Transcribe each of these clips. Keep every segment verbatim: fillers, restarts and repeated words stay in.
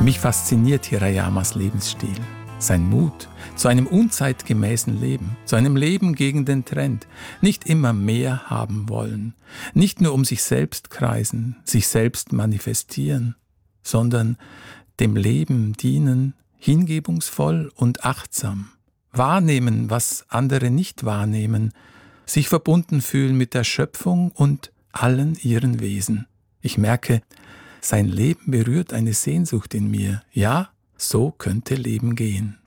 Mich fasziniert Hirayamas Lebensstil, sein Mut zu einem unzeitgemäßen Leben, zu einem Leben gegen den Trend, nicht immer mehr haben wollen, nicht nur um sich selbst kreisen, sich selbst manifestieren, sondern dem Leben dienen, hingebungsvoll und achtsam, wahrnehmen, was andere nicht wahrnehmen, sich verbunden fühlen mit der Schöpfung und allen ihren Wesen. Ich merke, sein Leben berührt eine Sehnsucht in mir. Ja, so könnte Leben gehen.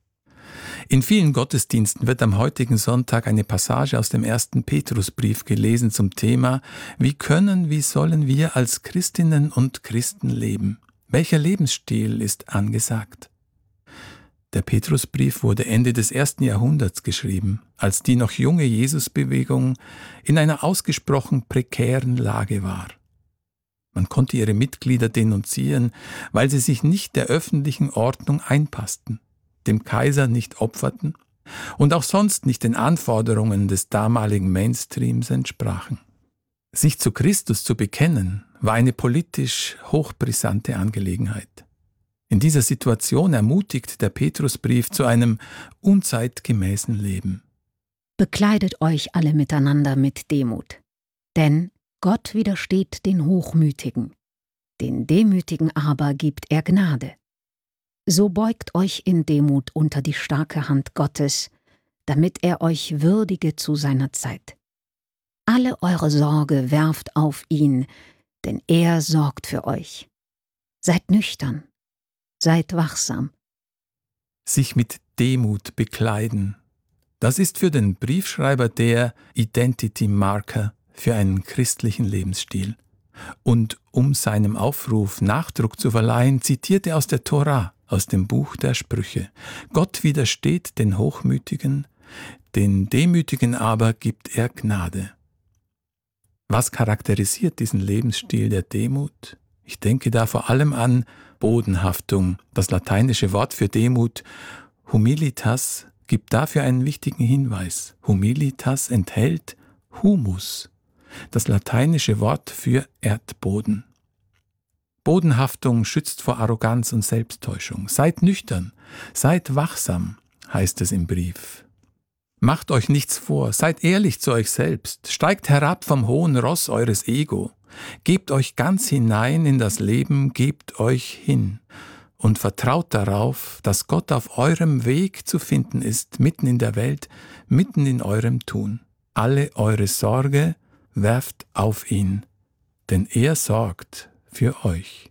In vielen Gottesdiensten wird am heutigen Sonntag eine Passage aus dem ersten Petrusbrief gelesen zum Thema: Wie können, wie sollen wir als Christinnen und Christen leben? Welcher Lebensstil ist angesagt? Der Petrusbrief wurde Ende des ersten Jahrhunderts geschrieben, als die noch junge Jesusbewegung in einer ausgesprochen prekären Lage war. Man konnte ihre Mitglieder denunzieren, weil sie sich nicht der öffentlichen Ordnung einpassten, dem Kaiser nicht opferten und auch sonst nicht den Anforderungen des damaligen Mainstreams entsprachen. Sich zu Christus zu bekennen, war eine politisch hochbrisante Angelegenheit. In dieser Situation ermutigt der Petrusbrief zu einem unzeitgemäßen Leben. Bekleidet euch alle miteinander mit Demut, denn Gott widersteht den Hochmütigen, den Demütigen aber gibt er Gnade. So beugt euch in Demut unter die starke Hand Gottes, damit er euch würdige zu seiner Zeit. Alle eure Sorge werft auf ihn, denn er sorgt für euch. Seid nüchtern, seid wachsam. Sich mit Demut bekleiden, das ist für den Briefschreiber der Identity-Marker für einen christlichen Lebensstil. Und um seinem Aufruf Nachdruck zu verleihen, zitiert er aus der Tora, aus dem Buch der Sprüche: Gott widersteht den Hochmütigen, den Demütigen aber gibt er Gnade. Was charakterisiert diesen Lebensstil der Demut? Ich denke da vor allem an Bodenhaftung. Das lateinische Wort für Demut, humilitas, gibt dafür einen wichtigen Hinweis. Humilitas enthält Humus, das lateinische Wort für Erdboden. Bodenhaftung schützt vor Arroganz und Selbsttäuschung. Seid nüchtern, seid wachsam, heißt es im Brief. Macht euch nichts vor, seid ehrlich zu euch selbst, steigt herab vom hohen Ross eures Ego, gebt euch ganz hinein in das Leben, gebt euch hin und vertraut darauf, dass Gott auf eurem Weg zu finden ist, mitten in der Welt, mitten in eurem Tun. Alle eure Sorge werft auf ihn, denn er sorgt für euch.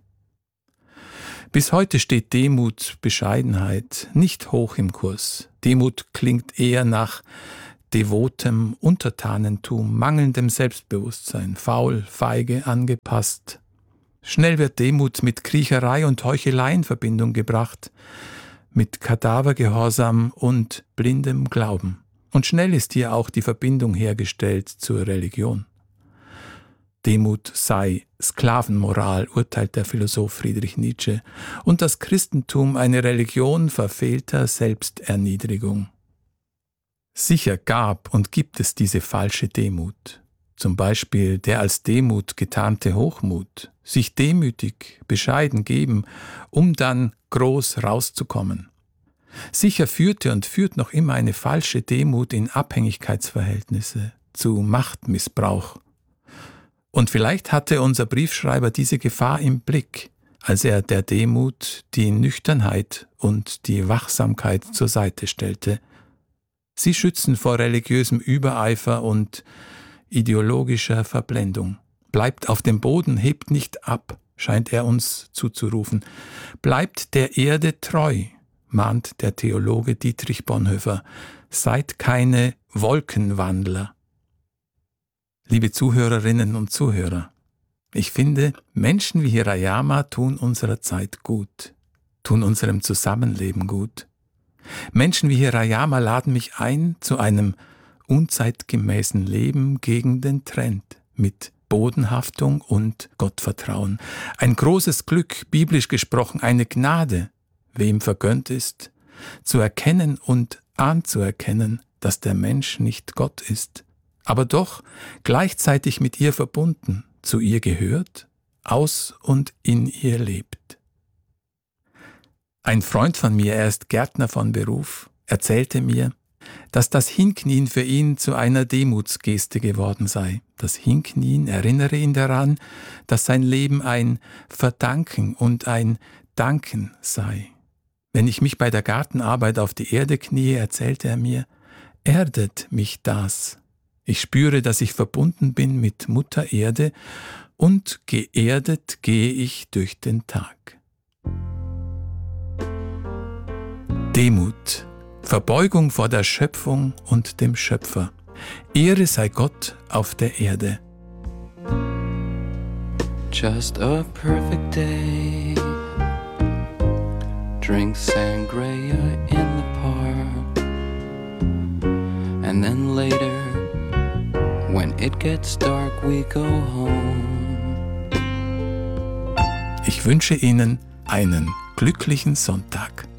Bis heute steht Demut, Bescheidenheit nicht hoch im Kurs. Demut klingt eher nach devotem Untertanentum, mangelndem Selbstbewusstsein, faul, feige, angepasst. Schnell wird Demut mit Kriecherei und Heuchelei in Verbindung gebracht, mit Kadavergehorsam und blindem Glauben. Und schnell ist hier auch die Verbindung hergestellt zur Religion. Demut sei Sklavenmoral, urteilt der Philosoph Friedrich Nietzsche, und das Christentum eine Religion verfehlter Selbsterniedrigung. Sicher gab und gibt es diese falsche Demut, zum Beispiel der als Demut getarnte Hochmut, sich demütig, bescheiden geben, um dann groß rauszukommen. Sicher führte und führt noch immer eine falsche Demut in Abhängigkeitsverhältnisse, zu Machtmissbrauch. Und vielleicht hatte unser Briefschreiber diese Gefahr im Blick, als er der Demut die Nüchternheit und die Wachsamkeit zur Seite stellte. Sie schützen vor religiösem Übereifer und ideologischer Verblendung. Bleibt auf dem Boden, hebt nicht ab, scheint er uns zuzurufen. Bleibt der Erde treu, mahnt der Theologe Dietrich Bonhoeffer. Seid keine Wolkenwandler. Liebe Zuhörerinnen und Zuhörer, ich finde, Menschen wie Hirayama tun unserer Zeit gut, tun unserem Zusammenleben gut. Menschen wie Hirayama laden mich ein zu einem unzeitgemäßen Leben gegen den Trend mit Bodenhaftung und Gottvertrauen. Ein großes Glück, biblisch gesprochen, eine Gnade, wem vergönnt ist, zu erkennen und anzuerkennen, dass der Mensch nicht Gott ist, aber doch gleichzeitig mit ihr verbunden, zu ihr gehört, aus und in ihr lebt. Ein Freund von mir, er ist Gärtner von Beruf, erzählte mir, dass das Hinknien für ihn zu einer Demutsgeste geworden sei. Das Hinknien erinnere ihn daran, dass sein Leben ein Verdanken und ein Danken sei. Wenn ich mich bei der Gartenarbeit auf die Erde kniee, erzählte er mir, erdet mich das. Ich spüre, dass ich verbunden bin mit Mutter Erde und geerdet gehe ich durch den Tag. Demut, Verbeugung vor der Schöpfung und dem Schöpfer. Ehre sei Gott auf der Erde. Just a perfect day. Drink sangria in the park. And then later, when it gets dark, we go home. Ich wünsche Ihnen einen glücklichen Sonntag.